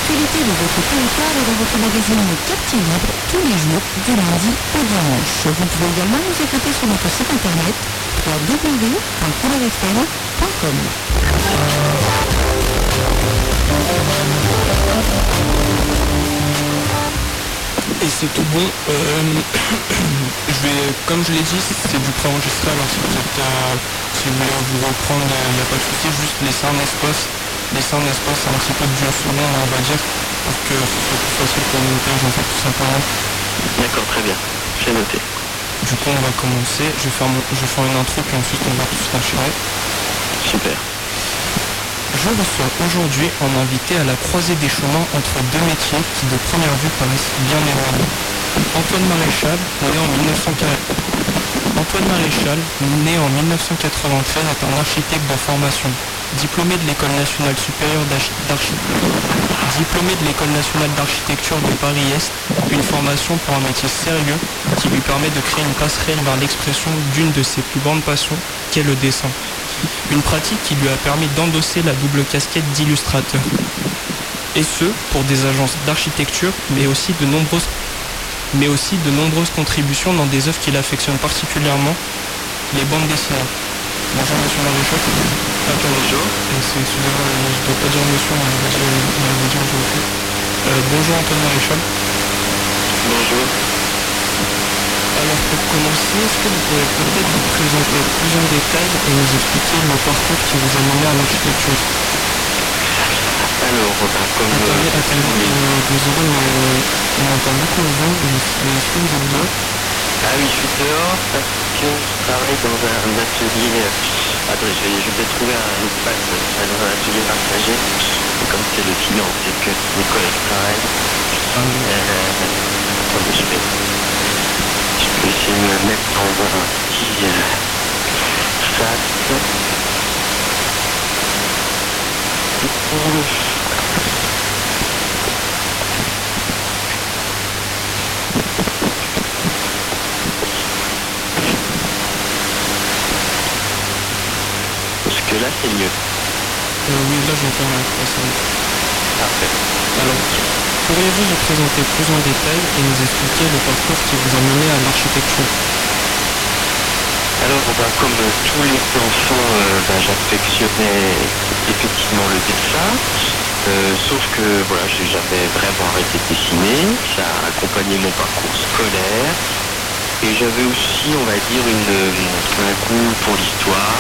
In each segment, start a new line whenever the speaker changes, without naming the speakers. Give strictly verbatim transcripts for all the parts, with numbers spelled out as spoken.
l'actualité de votre territoire et dans votre magazine Quartier Libre tous les jours du lundi au dimanche. Vous pouvez également nous écouter sur notre site internet w w w point couleur f m point com.
Et c'est tout bon. Euh, je vais, comme je l'ai dit, c'est du préenregistré. Alors si vous êtes, euh, si vous voulez vous reprendre, il n'y a pas de souci. Juste laisser un espace, laisser un espace, un petit peu de dur sonore, on va dire, pour que ce soit plus facile pour le montage, en fait, tout simplement.
D'accord, très bien. J'ai noté.
Du coup, on va commencer. Je vais faire, mon, je vais faire une intro, puis ensuite on va tout s'enchaîner.
Super.
Je reçois aujourd'hui un invité à la croisée des chemins entre deux métiers qui de première vue paraissent bien éloignés. Antoine Maréchal, né en mille neuf cent quatre... Antoine Maréchal, né en mille neuf cent quatre-vingt-treize, est un architecte de formation. Diplômé de l'École nationale supérieure d'architecture, diplômé de l'École nationale d'architecture de Paris-Est, une formation pour un métier sérieux qui lui permet de créer une passerelle vers l'expression d'une de ses plus grandes passions, qu'est le dessin. Une pratique qui lui a permis d'endosser la double casquette d'illustrateur. Et ce, pour des agences d'architecture, mais aussi de nombreuses, mais aussi de nombreuses contributions dans des œuvres qu'il affectionne particulièrement, les bandes dessinées. Bonjour Monsieur Maréchal. Attends, bonjour. Excusez-moi, je ne dois pas dire monsieur, on va dire, on va dire aujourd'hui. Euh, bonjour Antoine Maréchal.
Bonjour.
Alors pour commencer, est-ce que vous pourriez peut-être vous présenter plus en détail et nous expliquer le parcours qui vous a mené à l'architecture?
Alors, bah, comme...
Attendez,
euh,
attendez, euh, désolé, mais euh, on entend beaucoup le vent, mais est-ce que vous êtes dehors?
Ah oui, je suis dehors parce que je travaille dans un atelier... Attends, je vais, je vais trouver un espace dans un atelier partagé. Et comme c'est le silence et que mes collègues travaillent...
Ah oui.
Euh, attendez, je vais... Je peux essayer de me mettre dans un petit euh, sas. Parce que là c'est mieux.
Euh, oui, là j'entends la personne.
Parfait.
Alors, pourriez-vous vous présenter plus en détail et nous expliquer le parcours qui vous a mené à l'architecture?
Alors, bah, comme euh, tous les enfants, euh, bah, j'affectionnais effectivement le dessin, euh, sauf que voilà, j'ai jamais vraiment arrêté de dessiner, ça a accompagné mon parcours scolaire, et j'avais aussi, on va dire, une, un goût pour l'histoire,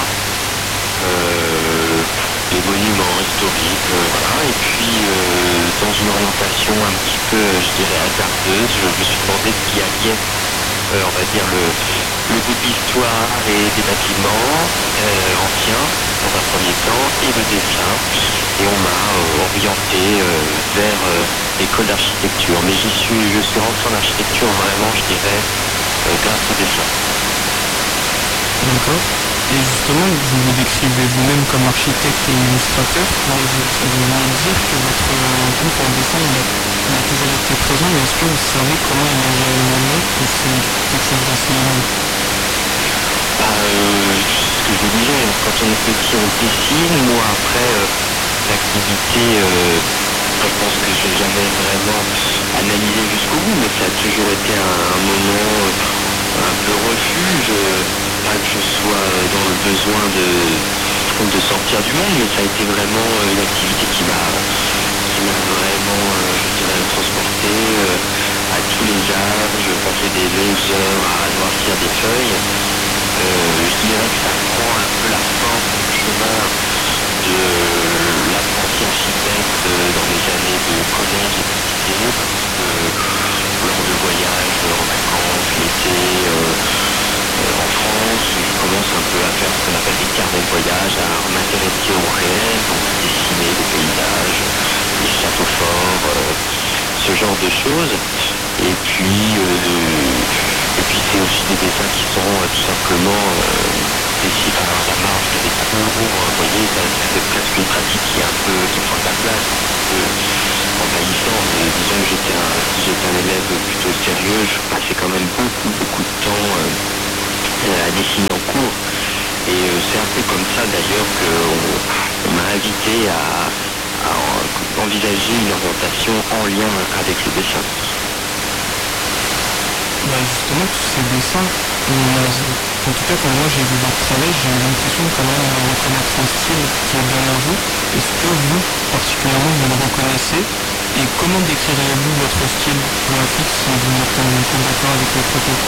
euh, les monuments historiques, euh, voilà, et puis euh, dans une orientation un petit peu, euh, je dirais, hasardeuse, je me suis demandé ce qui alliait, euh, on va dire, le, le goût de l'histoire et des bâtiments euh, anciens, dans un premier temps, et le dessin, et on m'a euh, orienté euh, vers euh, l'école d'architecture, mais j'y suis, je suis rentré en architecture vraiment, je dirais, euh, grâce au dessin.
D'accord. Et justement, vous vous décrivez vous-même comme architecte et illustrateur. Alors, vous, vous venez de dire que votre euh, goût pour le dessin, il a, il a toujours été présent, mais est-ce que vous savez comment il a évolué ou c'est quelque chose d'assez nouveau?
Bah, euh, ce que je vous disais, quand on est petit, on dessine. Moi, après, euh, l'activité, euh, je pense que je n'ai jamais vraiment analysé jusqu'au bout, mais ça a toujours été un, un moment euh, un peu refuge. euh, Pas que je sois dans le besoin de, de sortir du monde, mais ça a été vraiment euh, une activité qui m'a qui m'a vraiment, euh, je dirais, transporté euh, à tous les âges. Je passais des longues heures à noircir des feuilles. Euh, je dirais que ça prend un peu la forme, le chemin de l'apprenti architecte dans les années de collège et de lycée, parce que lors de voyages en vacances, l'été, euh, euh, en France, je commence un peu à faire ce qu'on appelle des carnets de voyage, à m'intéresser au réel, donc à dessiner des paysages, des châteaux forts, euh, ce genre de choses. Et puis, euh, et puis c'est aussi des dessins qui sont euh, tout simplement euh, dessinés à la marge de des cours. Vous voyez, c'est presque une pratique qui est un peu qui prend de la place, un peu envahissant. Mais disons que j'étais un, si j'étais un élève plutôt sérieux, je passais quand même beaucoup, beaucoup de temps euh, à dessiner en cours. Et euh, c'est un peu comme ça d'ailleurs qu'on on, m'a invité à, à en, en envisager une orientation en lien avec le dessin.
Bah justement, tous ces dessins, on a, en tout cas quand moi j'ai vu votre travail, j'ai eu l'impression quand même de reconnaître un style qui est bien à vous. Est-ce que vous, particulièrement, vous le reconnaissez? Et comment décririez-vous votre style graphique si vous êtes en d'accord avec le propos?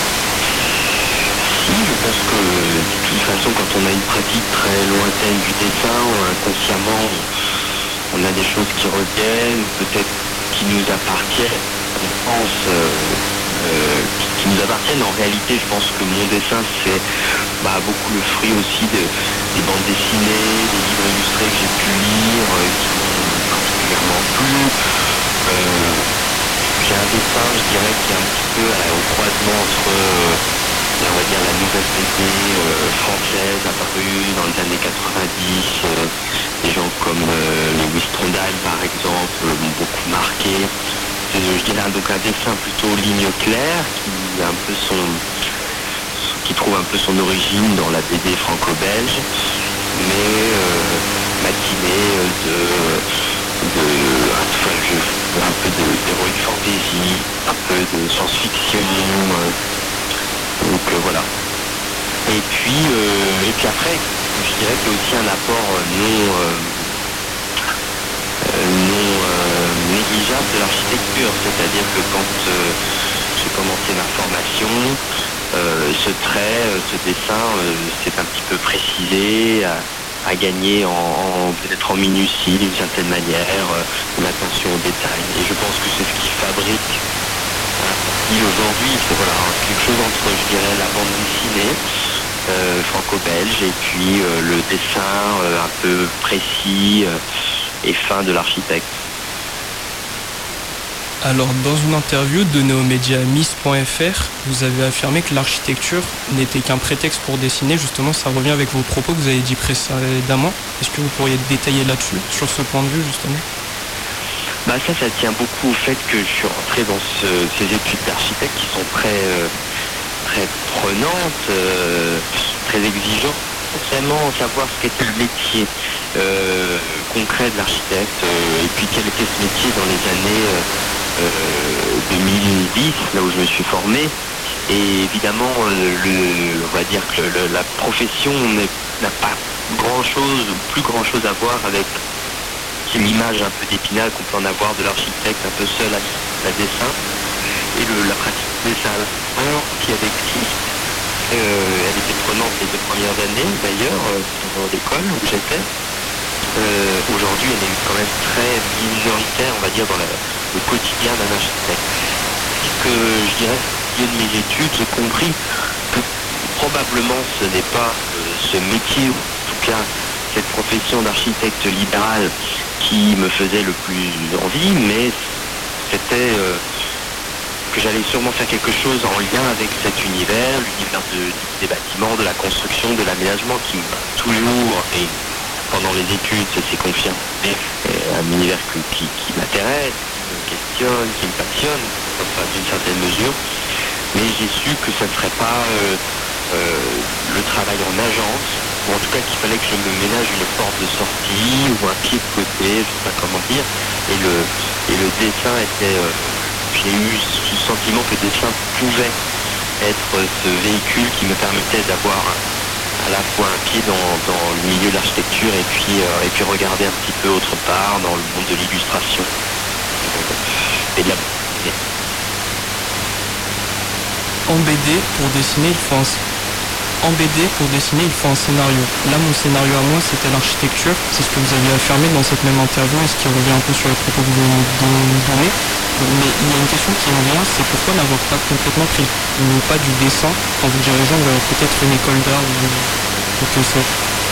Si, je pense que de toute façon, quand on a une pratique très lointaine du dessin, inconsciemment, on a des choses qui reviennent, peut-être qui nous appartiennent, on pense, euh, euh, qui, qui nous appartiennent. En réalité, je pense que mon dessin, c'est bah, beaucoup le fruit aussi de, des bandes dessinées, des livres illustrés que j'ai pu lire, euh, qui m'ont particulièrement plu. Euh, j'ai un dessin, je dirais, qui est un petit peu euh, au croisement entre... Euh, on va dire la nouvelle B D euh, française apparue dans les années quatre-vingt-dix, euh, des gens comme euh, Lewis Trondheim par exemple m'ont beaucoup marqué. C'est, je dirais donc un dessin plutôt ligne claire qui a un peu son, qui trouve un peu son origine dans la B D franco-belge, mais euh, matiné de, de enfin, je, un peu de d'heroic fantasy, un peu de science-fiction. Euh, Donc euh, voilà. Et puis, euh, et puis après, je dirais qu'il y a aussi un apport non, euh, non euh, négligeable de l'architecture. C'est-à-dire que quand euh, j'ai commencé ma formation, euh, ce trait, ce dessin euh, s'est un petit peu précisé, à, à gagner en, en peut-être en minutie d'une certaine manière, euh, une attention aux détails. Et je pense que c'est ce qui fabrique aujourd'hui, c'est voilà, quelque chose entre, je dirais, la bande dessinée euh, franco-belge et puis euh, le dessin euh, un peu précis euh, et fin de l'architecte.
Alors, dans une interview donnée aux médias Miss point F R, vous avez affirmé que l'architecture n'était qu'un prétexte pour dessiner. Justement, ça revient avec vos propos que vous avez dit précédemment. Est-ce que vous pourriez détailler là-dessus, sur ce point de vue, justement ?
Bah ça, ça tient beaucoup au fait que je suis rentré dans ce, ces études d'architecte qui sont très, euh, très prenantes, euh, très exigeantes. Vraiment savoir ce qu'était le métier euh, concret de l'architecte euh, et puis quel était ce métier dans les années euh, deux mille dix, là où je me suis formé. Et évidemment, le, on va dire que le, la profession n'a pas grand-chose, plus grand-chose à voir avec l'image un peu d'épinal qu'on peut en avoir de l'architecte un peu seul à, à dessin et le, la pratique du dessin qui avait existe. Euh, elle était prenante les deux premières années d'ailleurs euh, dans l'école où j'étais. Euh, aujourd'hui elle est quand même très minoritaire on va dire dans la, le quotidien d'un architecte. Puisque je dirais au milieu de mes études j'ai compris que probablement ce n'est pas euh, ce métier, ou en tout cas cette profession d'architecte libéral qui me faisait le plus envie, mais c'était euh, que j'allais sûrement faire quelque chose en lien avec cet univers, l'univers de, des bâtiments, de la construction, de l'aménagement qui m'a toujours, et pendant les études, ça s'est confirmé, un univers qui, qui, qui m'intéresse, qui me questionne, qui me passionne, enfin, d'une certaine mesure, mais j'ai su que ça ne serait pas euh, euh, le travail en agence, ou en tout cas qu'il fallait que je me ménage une porte de sortie ou un pied de côté, je ne sais pas comment dire, et le, et le dessin était, euh, j'ai eu ce sentiment que le dessin pouvait être ce véhicule qui me permettait d'avoir à la fois un pied dans, dans le milieu de l'architecture et puis, euh, et puis regarder un petit peu autre part dans le monde de l'illustration et de la...
En B D, pour dessiner, il faut un... En B D, pour dessiner, il faut un scénario. Là, mon scénario à moi, c'était l'architecture. C'est ce que vous aviez affirmé dans cette même interview et ce qui revient un peu sur les propos que vous nous donnez. Mais il y a une question qui me vient, c'est pourquoi n'avoir pas complètement pris le pas du dessin en vous dirigeant vers peut-être une école d'art ou, ou que sais-je?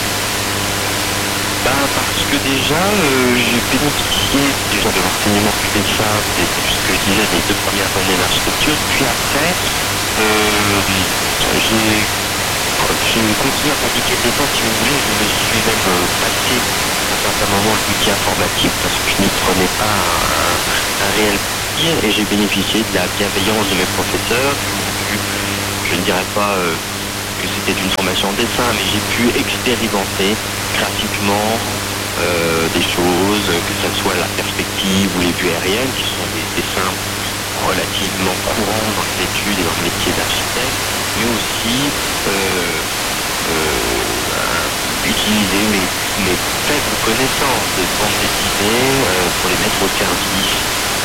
Ben, parce que déjà, euh, j'ai bénéficié déjà de l'enseignement du dessin, c'est ce que je disais, des deux premières années d'architecture. Puis après, euh, j'ai... J'ai continué à pratiquer le dessin, si vous voulez, je me suis même euh, passé à un certain moment l'outil informatique parce que je n'y prenais pas un, un réel plaisir et j'ai bénéficié de la bienveillance de mes professeurs. Je ne dirais pas euh, que c'était une formation en dessin, mais j'ai pu expérimenter graphiquement euh, des choses, que ce soit la perspective ou les vues aériennes, qui sont des dessins relativement courants dans les études et dans le métier d'architecte, mais aussi euh, euh, utiliser mes, mes faibles connaissances de bande dessinée euh, pour les mettre au service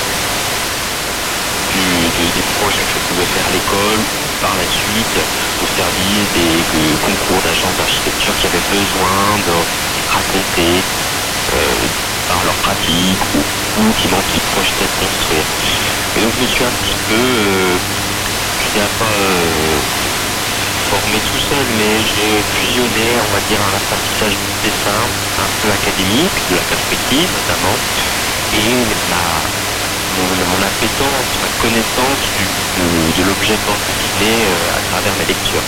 du, de, des projets que je pouvais faire à l'école, par la suite au service des euh, concours d'agence d'architecture qui avaient besoin de raconter euh, par leur pratique ou, ou qui m'ont qui projetaient de construire. Et donc je me suis un petit peu, euh, je dirais pas euh, formé tout seul, mais j'ai fusionné, on va dire, un apprentissage du dessin, un peu académique, de la perspective notamment, et ma, mon, mon appétence, ma connaissance du, de, de l'objet de bande dessinée euh, à travers mes lectures.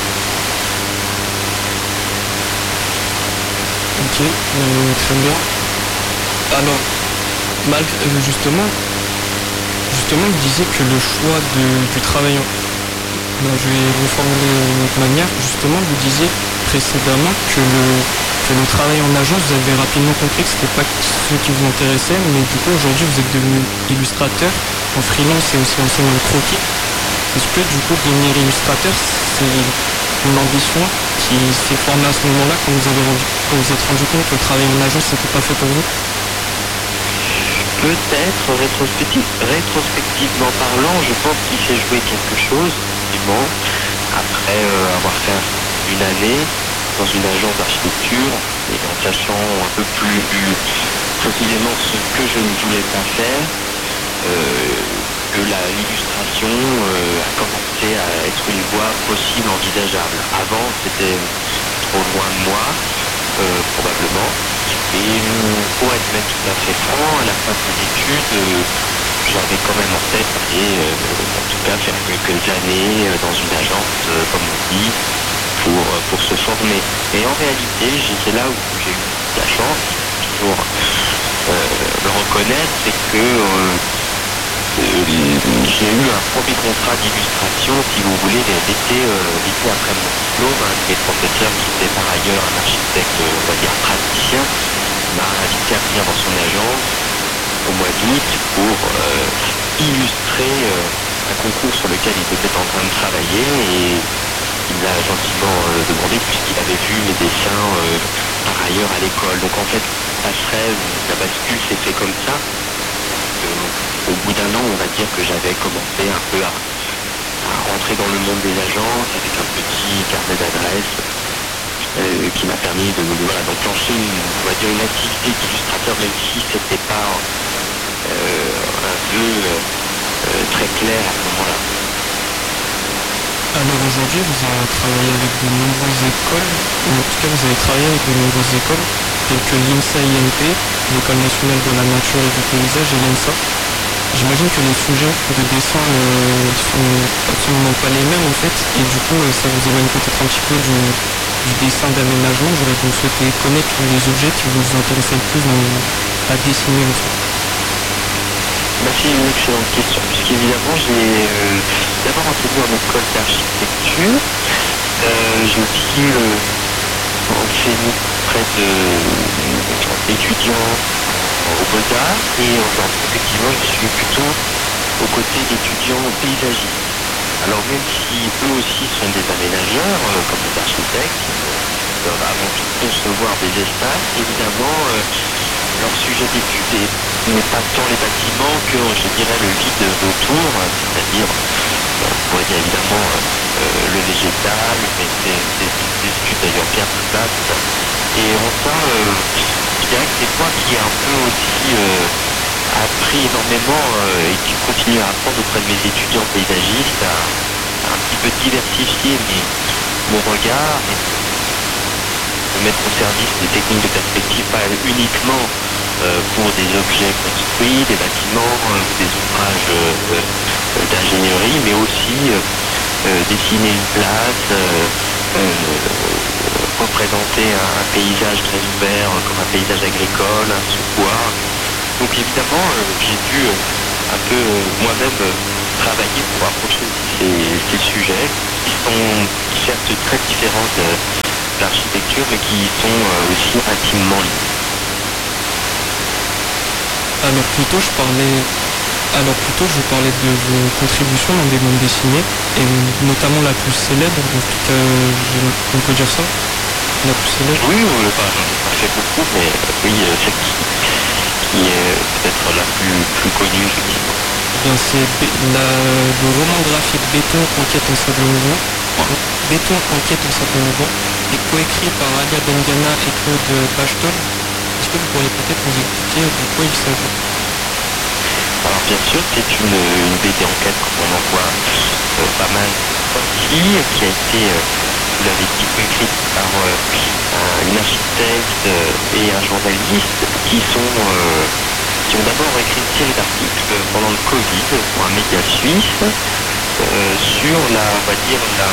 Ok, euh, très bien. Alors, malgré, euh, justement, justement, il disait que le choix de, du travail en... Ben, je vais reformuler d'une autre manière. Justement, vous disiez précédemment que le, que le travail en agence, vous avez rapidement compris que ce n'était pas ce qui vous intéressait, mais du coup, aujourd'hui, vous êtes devenu illustrateur en freelance et aussi enseignant de croquis. Est-ce que, du coup, devenir illustrateur, c'est une ambition qui s'est formée à ce moment-là, quand vous avez rendu, quand vous êtes rendu compte que le travail en agence, c'était pas fait pour vous?
Peut-être, rétrospective, rétrospectivement parlant, je pense qu'il s'est joué quelque chose, effectivement, après euh, avoir fait une année dans une agence d'architecture, et en sachant un peu plus précisément ce que je ne voulais pas faire, euh, que la, l'illustration euh, a commencé à être une voie possible, envisageable. Avant, c'était trop loin de moi, euh, probablement. Et pour être même tout à fait franc, à la fin de mes études, euh, j'avais quand même en tête d'aller, euh, en tout cas, faire quelques années euh, dans une agence, euh, comme on dit, pour, pour se former. Et en réalité, c'est là où j'ai eu la chance, toujours euh, le reconnaître, c'est que euh, euh, j'ai eu un premier contrat d'illustration, si vous voulez, l'été, euh, l'été après mon diplôme. Un de mes professeurs, qui était par ailleurs un architecte, on va dire praticien, m'a invité à venir dans son agence au mois d'août pour euh, illustrer euh, un concours sur lequel il était en train de travailler, et il m'a gentiment euh, demandé, puisqu'il avait vu mes dessins euh, par ailleurs à l'école. Donc en fait, la passerelle, la bascule s'est fait comme ça. Euh, au bout d'un an, on va dire que j'avais commencé un peu à, à rentrer dans le monde des agences avec un petit carnet d'adresses euh, qui m'a permis de voilà, d'enclencher une, on va dire une activité d'illustrateur, même si c'était pas euh, un vœu euh, très clair à ce moment-là.
Alors aujourd'hui, vous avez travaillé avec de nombreuses écoles, ou en tout cas vous avez travaillé avec de nombreuses écoles, telles que l'INSA I N P, l'École nationale de la nature et du paysage, et l'ENSA. J'imagine que les sujets de dessin ne euh, sont absolument pas les mêmes en fait, et du coup ça vous éloigne peut-être un petit peu du, du dessin d'aménagement. J'aurais donc souhaité connaître les objets qui vous intéressaient le plus dans, à dessiner en fait.
Bah, c'est une excellente question, puisqu'évidemment j'ai euh, d'abord enseigné en école d'architecture, euh, j'ai aussi euh, enseigné près de euh, étudiants aux Beaux-Arts, et aujourd'hui effectivement je suis plutôt aux côtés d'étudiants paysagistes. Alors même si eux aussi sont des aménageurs, euh, comme des architectes, ils doivent avant tout concevoir des espaces, évidemment euh, leur sujet d'étude n'est pas tant les bâtiments que, je dirais, le vide autour, c'est-à-dire, on pourrait dire évidemment euh, le végétal, mais c'est des, des études d'ailleurs bien plus vastes. Et enfin, euh, je dirais que c'est moi qui ai un peu aussi euh, appris énormément euh, et qui continue à apprendre auprès de mes étudiants paysagistes à, à un petit peu diversifier mes, mon regard, et de mettre au service des techniques de perspective, pas uniquement euh, pour des objets construits, des bâtiments, euh, des ouvrages euh, euh, d'ingénierie, mais aussi euh, euh, dessiner une place, euh, euh, représenter un, un paysage très ouvert, euh, comme un paysage agricole, un sous-bois. Donc évidemment, euh, j'ai dû euh, un peu euh, moi-même euh, travailler pour approcher ces, ces sujets, qui sont certes très différents de l'architecture, mais qui sont euh, aussi intimement liés.
Alors plutôt je parlais alors plutôt je parlais de vos contributions dans des bandes dessinées et notamment la plus célèbre, en tout cas je- on peut dire ça, la plus célèbre.
Oui, oui, bah, j'en ai pas fait beaucoup, mais euh, oui, euh, celle qui, qui est peut-être la plus, plus connue, effectivement.
Bien, c'est Bé- la- le roman graphique Béton, Enquête en sable mouvant. Béton, Enquête en sable mouvant est coécrit par Alia Bengana et Claude Bachtel. Est-ce que vous pourriez peut-être nous expliquer de quoi il s'agit?
Alors bien sûr, c'est une, une B D enquête qu'on en voit euh, pas mal sortie, qui a été, euh, vous l'avez dit, écrite par euh, un- une architecte euh, et un journaliste qui sont euh, qui ont d'abord écrit une série d'articles pendant le Covid pour un média suisse euh, sur la, on va dire la,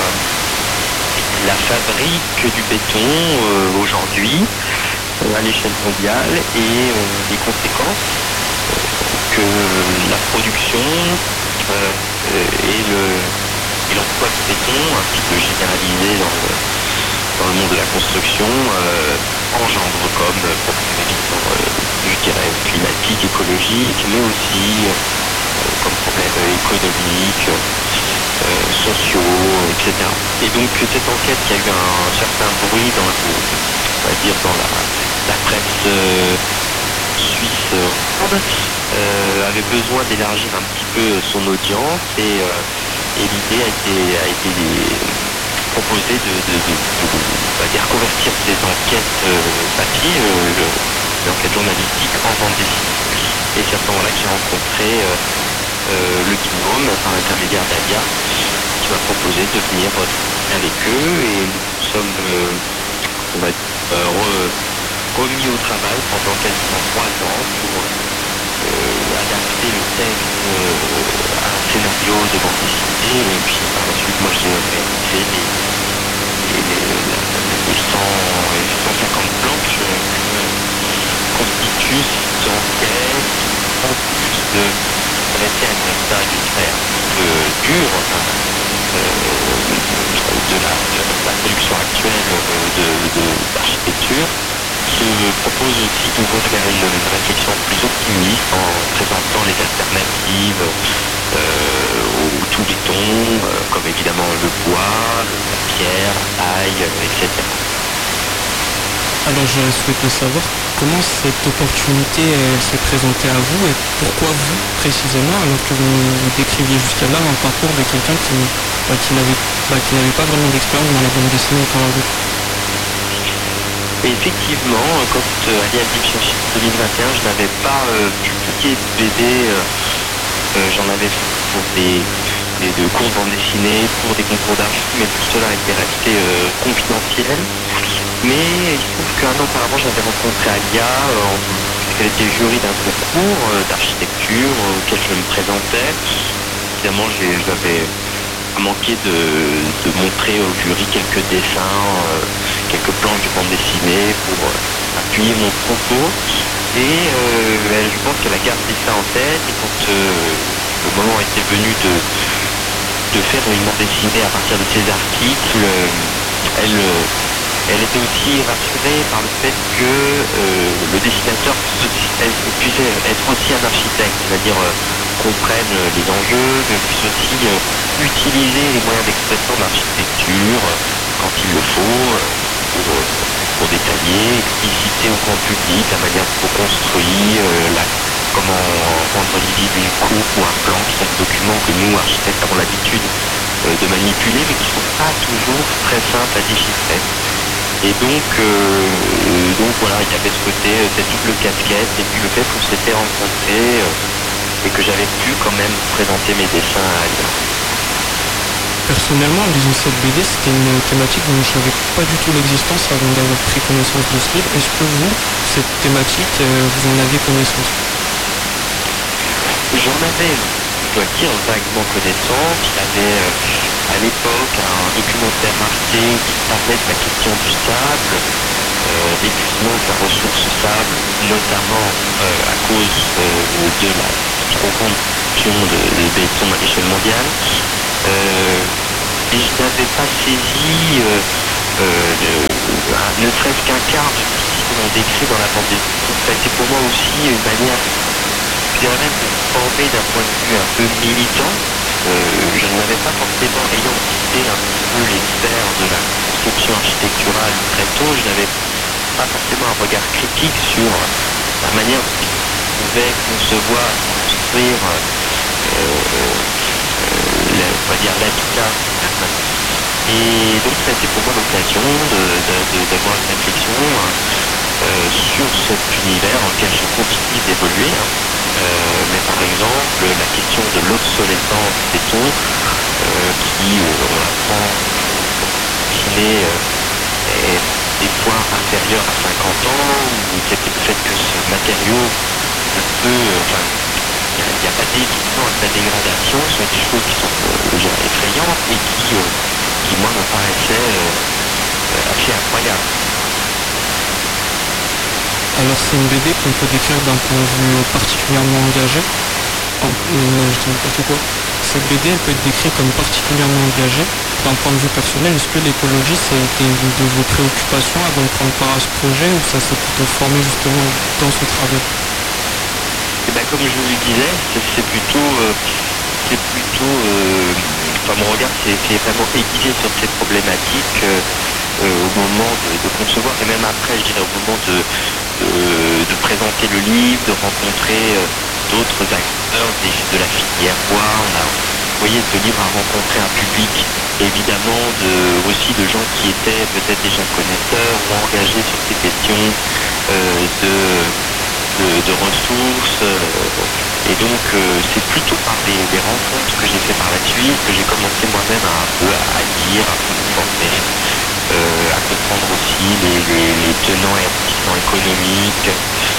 la fabrique du béton euh, aujourd'hui euh, à l'échelle mondiale et euh, les conséquences que la production euh, euh, et le et l'emploi de béton un petit peu généralisé dans le, dans le monde de la construction euh, engendre comme problématique, euh, je dirais, climatique, écologique, mais aussi euh, comme problème économique, euh, sociaux, et cetera. Et donc cette enquête qui a eu un certain bruit dans le, on va dire dans la, la presse euh, suisse ronde, euh, avait besoin d'élargir un petit peu son audience et, euh, et l'idée a été, a été proposée de, de, de, de, on va dire, convertir ces enquêtes euh, papier, euh, le- l'enquête journalistique en bande dessinée. Et c'est à ce moment-là que j'ai rencontré euh, euh, le binôme par l'intermédiaire d'Alia qui m'a proposé de venir euh, avec eux et nous sommes euh, on va dire, euh, re- remis au travail pendant quasiment trois ans pour euh, adapter le texte euh, à un scénario de bande dessinée et puis par la suite moi j'ai réalisé les, les, les, les cent, les cent cinquante planches que constituent cette enquête en plus de rester un constat je dirais un peu dur enfin, euh, de, la, de la production actuelle euh, de, de l'architecture se propose aussi d'ouvrir une, une réflexion plus optimiste en présentant les alternatives euh, aux tous les tons, euh, comme évidemment le bois, la pierre, la paille, euh, et cetera.
Alors j'aurais souhaité savoir comment cette opportunité euh, s'est présentée à vous et pourquoi vous précisément, alors que vous, vous décriviez jusqu'à là un parcours de quelqu'un qui, bah, qui n'avait bah, qui n'avait pas vraiment d'expérience dans la bande dessinée auparavant.
Et effectivement, quand euh, Ali Abdi me cherchait en deux mille vingt et un, je n'avais pas euh, publié de B D, euh, euh, j'en avais fait pour des, des de courses bande dessinée, pour des concours d'archi, mais tout cela était resté euh, confidentiel. Mais il se trouve qu'un an auparavant, j'avais rencontré Alia, euh, puisqu'elle était jury d'un concours euh, d'architecture euh, auquel je me présentais. Évidemment, j'ai- j'avais manqué de, de montrer au jury quelques dessins, euh, quelques planches de bande dessinée pour euh, appuyer mon propos. Et euh, elle, je pense qu'elle a gardé ça en tête. Et quand euh, le moment était venu de, de faire une bande dessinée à partir de ces articles, euh, elle, euh, elle était aussi rassurée par le fait que euh, le dessinateur puisse, aussi- elle- puisse être aussi un architecte, c'est-à-dire euh, comprenne les enjeux, mais puisse aussi euh, utiliser les moyens d'expression de l'architecture euh, quand il le faut, euh, pour, euh, pour détailler, expliciter au grand public la manière dont on construit, euh, la, comment rendre lisible une coupe ou un plan, qui sont des documents que nous, architectes, avons l'habitude euh, de manipuler, mais qui ne sont pas toujours très simples à déchiffrer. Et donc, euh, euh, donc voilà, il y avait ce côté, euh, cette double casquette, et puis le fait qu'on s'était rencontrés euh, et que j'avais pu quand même présenter mes dessins à Alia.
Personnellement, en lisant cette B D, c'était une thématique dont je ne savais pas du tout l'existence avant d'avoir pris connaissance de ce livre. Est-ce que vous, cette thématique, euh, vous en avez connaissance?
J'en avais, je dois dire, vaguement connaissance. Il y avait euh, à l'époque un documentaire Arte qui parlait de la question du sable, euh, l'épuisement de la ressource sable, notamment euh, à cause euh, de la trop grande production de, de béton à l'échelle mondiale. Euh, et je n'avais pas saisi euh, euh, le- un- ne serait-ce qu'un quart de tout ce qu'on décrit dans la bande dessinée. Ça a été pour moi aussi une manière dirais même formé d'un point de vue un peu militant. Euh, je n'avais pas forcément, ayant quitté un petit peu les sphères de la conception architecturale très tôt, je n'avais pas forcément un regard critique sur la manière dont on pouvait concevoir, construire, euh, euh, la- on va dire l'habitat. Et donc ça a été pour moi l'occasion de- de- de- d'avoir une réflexion euh, sur cet univers en lequel je continue d'évoluer. hein. Euh, mais par exemple, la question de l'obsolescence des tons, euh, qui, euh, on l'apprend, ciné, euh, est des fois inférieur à cinquante ans, ou peut-être le fait que ce matériau ne peut, euh, enfin, il n'y a, a pas d'évitement à sa dégradation, ce sont des choses qui sont euh, je dirais, effrayantes et qui, euh, qui moi me paraissaient euh, assez incroyables.
Alors c'est une B D qu'on peut décrire d'un point de vue particulièrement engagé. Oh, non, je dis n'importe quoi. Cette B D, elle peut être décrite comme particulièrement engagée. D'un point de vue personnel, est-ce que l'écologie, ça a été une de vos préoccupations avant de prendre part à ce projet, ou ça s'est plutôt formé justement dans ce travail?
Et ben comme je vous le disais, c'est c'est plutôt, euh, c'est plutôt, euh, enfin mon regard s'est s'est vraiment aiguisé sur ces problématiques euh, euh, au moment de, de concevoir, et même après, je dirais au moment de, de, de présenter le livre, de rencontrer euh, d'autres acteurs des, de la filière bois. On a, vous voyez, ce livre a rencontré un public évidemment de, aussi de gens qui étaient peut-être déjà connaisseurs ou engagés sur ces questions euh, de De, de ressources euh, et donc euh, c'est plutôt par des, des rencontres que j'ai fait par la suite que j'ai commencé moi-même à, un peu à lire, à me former, euh, à comprendre aussi les, les, les tenants et aboutissants économiques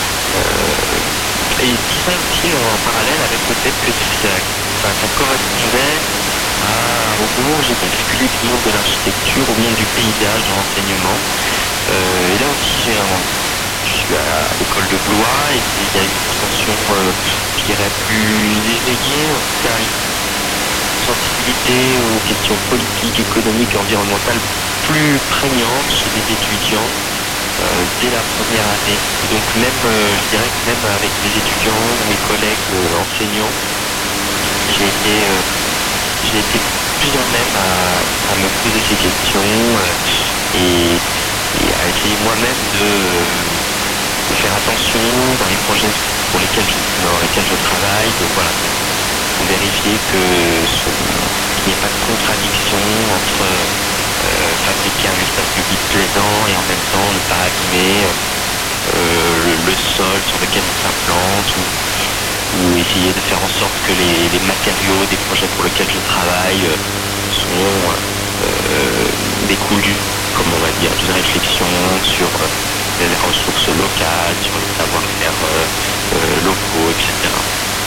euh, et tout ça aussi en parallèle avec le fait que ça, ça, ça correspondait à, au moment où j'ai basculé du monde de l'architecture au monde du paysage, de l'enseignement. Euh, et là aussi j'ai un je suis à l'école de Blois et il y a une dimension, euh, je dirais, plus éveillée, en tout cas une sensibilité aux questions politiques, économiques et environnementales plus prégnante chez les étudiants euh, dès la première année. Et donc même, euh, je dirais que même avec mes étudiants, mes collègues euh, enseignants, j'ai été, euh, j'ai été plus à même à, à me poser ces questions euh, et, et à essayer moi-même de... Euh, de faire attention dans les projets pour lesquels je, dans lesquels je travaille, de, voilà, de vérifier que ce, qu'il n'y ait pas de contradiction entre euh, fabriquer un espace public plaisant et en même temps ne pas abîmer euh, le, le sol sur lequel on s'implante ou, ou essayer de faire en sorte que les, les matériaux des projets pour lesquels je travaille euh, sont euh, découlent du, comme on va dire, d'une réflexion sur euh, les ressources locales, sur les savoir-faire euh, euh, locaux, et cetera.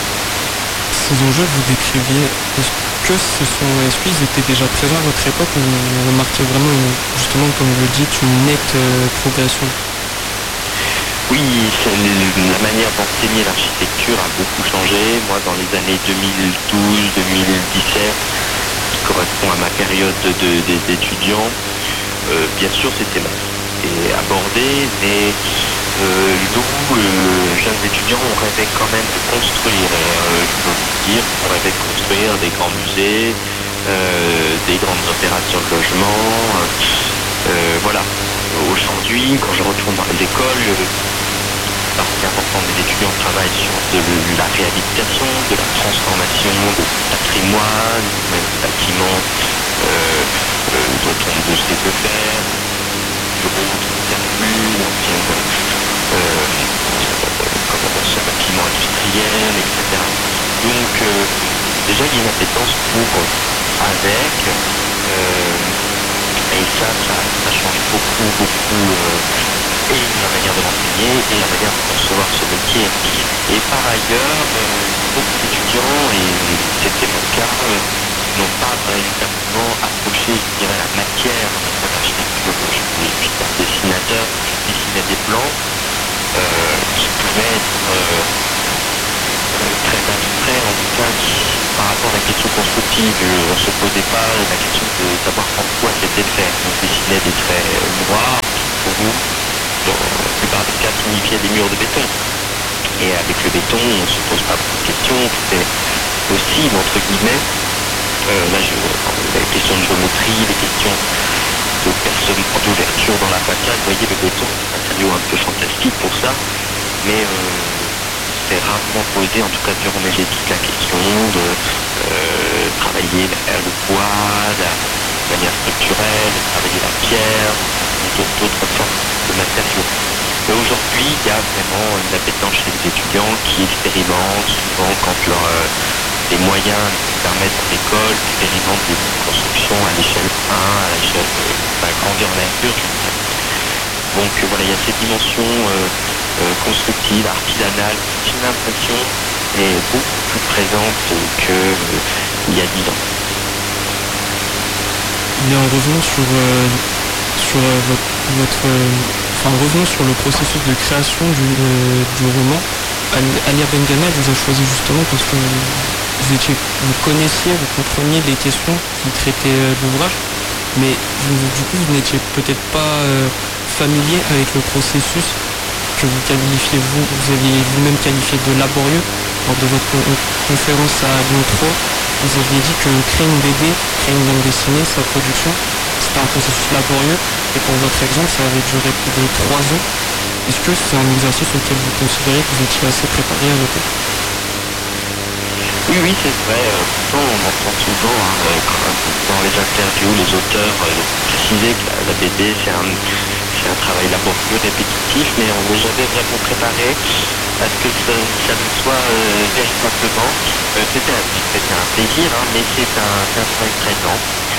Ces enjeux que vous décriviez, est-ce que ce sont, est-ce qu'ils étaient déjà présents à votre époque, ou vous remarquez vraiment, une, justement, comme vous le dites, une nette euh, progression?
Oui, c'est le- la manière d'enseigner l'architecture a beaucoup changé. Moi, dans les années deux mille douze deux mille dix-sept, qui correspond à ma période de, de, d'étudiant, euh, bien sûr, c'était et abordé, mais euh, nous, euh, jeunes étudiants, on rêvait quand même de construire, et euh, je peux vous dire qu'on rêvait de construire des grands musées, euh, des grandes opérations de logement, euh, voilà. Aujourd'hui, quand je retourne dans les écoles, une partie importante des étudiants travaillent sur de la réhabilitation, de la transformation de patrimoine, même de bâtiments euh, euh, dont on ne sait que faire, bureaux qui ne servent plus, d'anciens euh, comment anciens bâtiments industriels, et cetera. Donc euh, déjà il y a une appétence pour avec euh, et ça, ça, ça change beaucoup, beaucoup euh, et la manière de l'enseigner et la manière de concevoir ce métier. Et par ailleurs, euh, beaucoup d'étudiants, et c'était mon cas, euh, n'ont pas véritablement approché, je dirais, la matière de l'architecture. Je suis un dessinateur, je dessinais des plans euh, qui pouvaient être euh, très abstrait, en tout cas qui, par rapport à la question constructive, on ne se posait pas la question de savoir en quoi c'était fait. On dessinait des traits noirs qui, pour nous, dans la plupart des cas, signifiaient des murs de béton. Et avec le béton, on ne se pose pas beaucoup de questions, tout est possible, entre guillemets. Euh, là, je, les questions de géométrie, les questions de percement, d'ouverture dans la façade, vous voyez, le béton, c'est un matériau un peu fantastique pour ça, mais euh, c'est rarement posé, en tout cas durant mes études, la question de euh, travailler le bois, la manière structurelle, travailler la pierre, ou d'autres formes de matériaux. Mais aujourd'hui, il y a vraiment une appétence chez les étudiants qui expérimentent souvent quand leur, euh, les moyens permettent à l'école, expérimentent des constructions à l'échelle un, à l'échelle euh, à grandeur nature, je dirais. Donc euh, voilà, il y a cette dimension euh, euh, constructive, artisanale, j'ai l'impression, est beaucoup plus présente qu'il euh, y a dix ans.
Bien, revenons sur, euh, sur euh, votre, votre euh, enfin revenons sur le processus de création du, euh, du roman. Alia Benguema vous a choisi justement parce que vous, étiez, vous connaissiez, vous compreniez les questions qui traitaient euh, l'ouvrage, mais vous, du coup vous n'étiez peut-être pas euh, familier avec le processus que vous qualifiez vous, vous aviez vous-même qualifié de laborieux. Lors de votre conférence à Lyon trois, vous aviez dit que créer une B D, créer une bande dessinée, sa production, c'était un processus laborieux, et pour votre exemple, ça avait duré plus de trois ans. Est-ce que c'est un exercice auquel vous considérez que vous étiez assez préparé à l'époque?
Oui, oui, c'est vrai. Euh, pourtant, on entend souvent hein, euh, dans les interviews, les auteurs euh, préciser que la, la B D, c'est un, c'est un travail laborieux, répétitif, mais on n'est jamais vraiment préparé à ce que ça, ça ne soit euh, véritablement. Euh, c'était, un, c'était un plaisir, hein, mais c'est un, un travail très lent.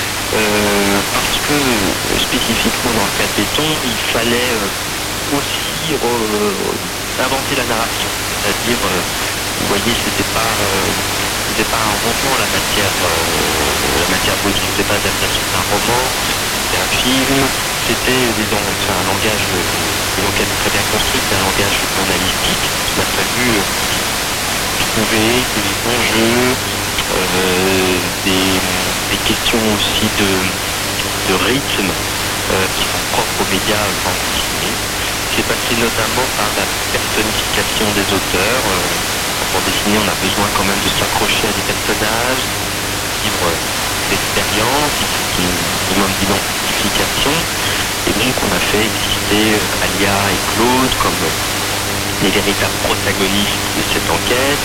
Euh, parce que euh, spécifiquement dans le cas de béton, il fallait euh, aussi euh, inventer la narration. C'est-à-dire, euh, vous voyez, c'était pas, euh, c'était pas un roman, la matière, euh, la matière brute, c'était pas l'adaptation d'un roman, c'était un film, c'était des, enfin, un langage, euh, une enquête très bien construite, un langage journalistique. Il a fallu euh, trouver des enjeux, euh, des, des questions aussi de, de rythme euh, qui sont propres aux médias bande dessinée. C'est passé notamment par la personnification des auteurs. Euh, en bande dessinée, on a besoin quand même de s'accrocher à des personnages, vivre d'expérience, qui minimum d'identification. Et donc on a fait exister Alia et Claude comme les véritables protagonistes de cette enquête.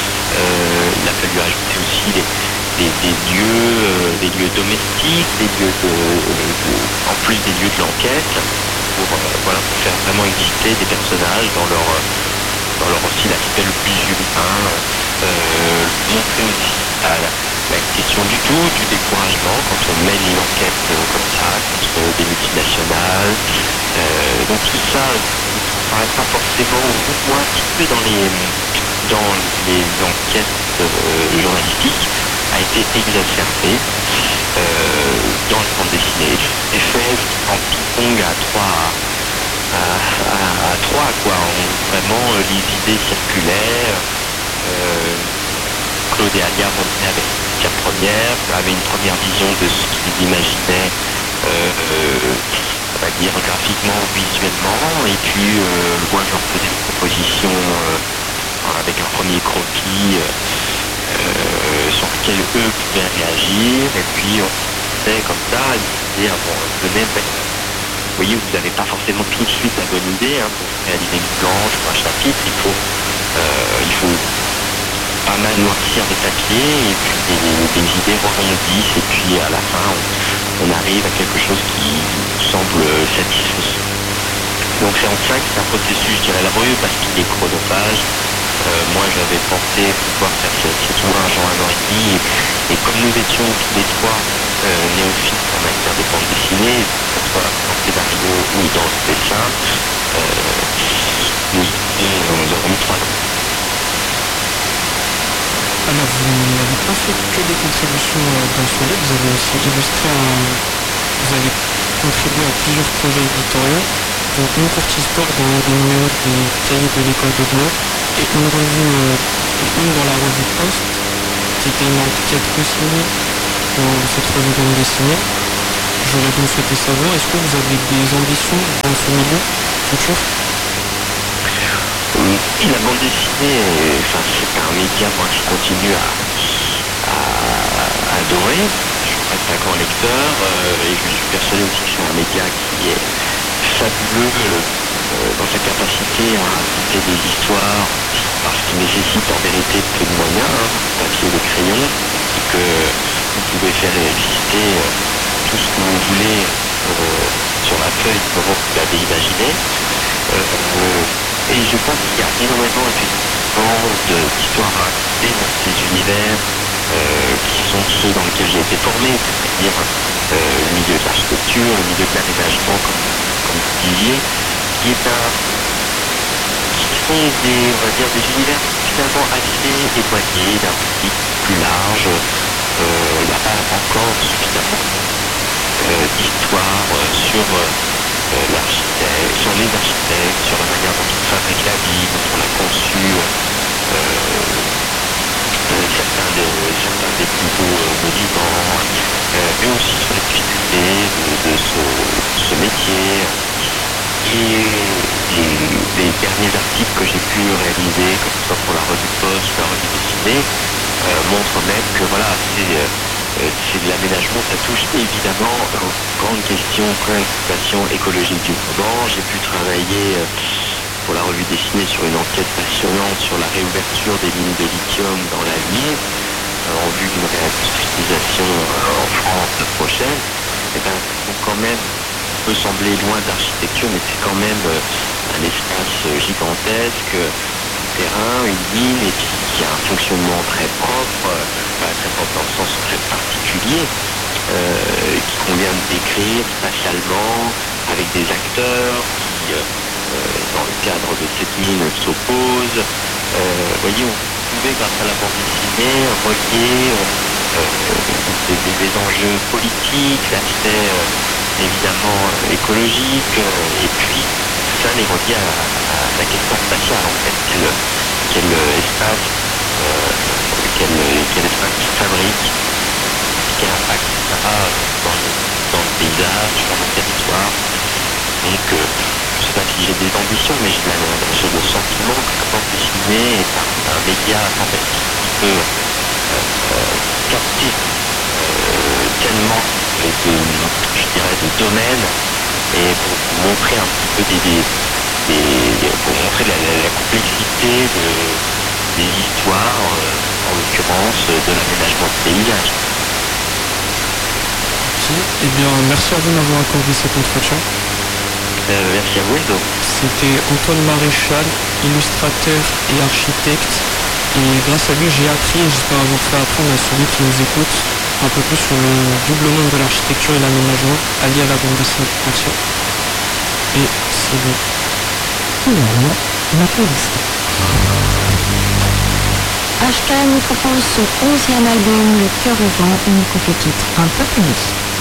Euh, il a fallu ajouter aussi des, des, des lieux, euh, des lieux domestiques, des lieux de, de, en plus des lieux de l'enquête, pour, euh, voilà, pour faire vraiment exister des personnages dans leur, dans leur aussi l'aspect le plus humain, euh, montrer aussi à la, la question du tout, du découragement quand on mène une enquête euh, comme ça, contre des multinationales. Euh, donc tout ça ne paraît pas forcément, ou un petit peu dans les, dans les enquêtes euh, journalistiques, a été exacerbé euh, dans le bande dessinée. Et fait en ping-pong à trois, à, à, à trois quoi. On, vraiment, euh, les idées circulaient. Euh, Claude et Alia revenaient avec la première, avaient une première vision de ce qu'ils imaginaient, euh, euh, on va dire graphiquement ou visuellement, et puis euh, moi je leur faisais une proposition euh, avec un premier croquis euh, sur lequel eux pouvaient réagir, et puis on fait comme ça, et dire bon, venez, vous voyez, vous n'avez pas forcément tout de suite la bonne idée hein, pour réaliser une planche ou un chapitre, il faut, euh, il faut pas mal noircir des papiers et puis des, des idées rebondissent et puis à la fin on, on arrive à quelque chose qui nous semble satisfaisant. Donc c'est en ça que c'est un processus, je dirais, laborieux parce qu'il est chronophage. Euh, moi j'avais pensé pouvoir faire cet ouvrage en un an et demi et, et comme nous étions tous les trois euh, néophytes en matière de bande dessinée, que ce soit en scénario ou dans le dessin, euh, nous, nous, nous avons mis trois ans.
Alors, vous n'avez pas fait que des contributions dans ce livre, vous avez aussi illustré un... Vous avez contribué à plusieurs projets éditoriaux, dont une courte histoire dans le numéro des cahiers de l'école de Lyon, et une revue, euh, une dans la revue Post, qui était une enquête co-signée dans cette revue bande dessinée. J'aurais donc souhaité savoir, est-ce que vous avez des ambitions dans ce milieu futur ?
et la bande dessinée, enfin, c'est un média moi, que je continue à, à, à adorer. Je reste un grand lecteur euh, et je suis persuadé aussi que c'est un média qui est fabuleux euh, dans sa capacité à raconter des histoires, parce qu'il nécessite en vérité peu de moyens, hein, papier et de crayon, et que vous pouvez faire exister euh, tout ce que vous voulez euh, sur la feuille comment vous l'avez imaginé. Euh, et je pense qu'il y a énormément effectivement de- d'histoires à raconter dans ces univers euh, qui sont ceux dans lesquels j'ai été formé, c'est-à-dire euh, le milieu de l'architecture, le milieu de l'aménagement, comme, comme vous disiez, qui est un, qui sont des, on va dire, des univers finalement assez éloignés d'un public plus large. Euh, il n'y a pas encore suffisamment euh, d'histoire euh, sur euh, euh, l'architecte, sur les architectes, sur la manière dont on fabrique la ville, dont on a conçu euh, euh, certains, des, certains des plus beaux euh, monuments, euh, mais aussi sur les difficultés de, de ce, ce métier. Et les, les derniers articles que j'ai pu réaliser, que ce soit pour la revue Post ou la revue dessinée, euh, montrent même que voilà, c'est euh, c'est de l'aménagement, ça touche évidemment aux grandes questions, préoccupations écologiques du moment. J'ai pu travailler euh, pour la revue dessinée sur une enquête passionnante sur la réouverture des mines de lithium dans l'avenir, euh, en vue d'une réindustrialisation euh, en France prochaine. Et ben, donc quand même, ça peut sembler loin de l'architecture, mais c'est quand même euh, un espace euh, gigantesque, un terrain, une mine, et puis qui a un fonctionnement très propre, euh, enfin, très propre dans le sens très particulier, euh, qui convient de décrire spatialement, avec des acteurs qui, euh, euh, dans le cadre de cette mine, s'opposent. Euh, vous voyez, on pouvait, grâce à la bande dessinée, relier euh, des, des- des enjeux politiques, l'aspect euh, évidemment euh, écologique, euh, et puis tout ça les relier à, à la question spatiale en fait. Quel, quel euh, espace, euh, quel, quel espace qui fabrique, quel impact ça a dans le, dans le paysage, sur le territoire. Donc, euh, je ne sais pas si j'ai des ambitions, mais j'ai la- j'ai le sentiment que la bande dessinée est un, un média fantastique qui peut euh, euh, capter euh, tellement de, de- je dirais, de domaines, et pour vous montrer un petit peu des, des, des- pour montrer la, la- la complexité de, des histoires, euh, en l'occurrence de l'aménagement de paysage.
Ok, eh bien merci à vous de m'avoir accordé cet entretien.
Euh, merci à vous, Eldo.
C'était Antoine Maréchal, illustrateur et architecte. Et grâce à lui, j'ai appris, et j'espère avoir fait apprendre à celui qui nous écoute, un peu plus sur le double monde de l'architecture et l'aménagement allié à la bande dessinée. Merci. Et c'est bon.
Finalement, l'applaudissement. H K nous propose son onzième album, Le Cœur au vent, unique au titre un peu plus.